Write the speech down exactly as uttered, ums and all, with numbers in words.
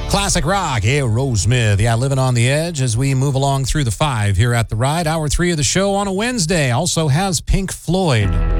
Classic rock, Aerosmith. Yeah, living on the edge as we move along through the five here at The Ride. Hour three of the show on a Wednesday also has Pink Floyd.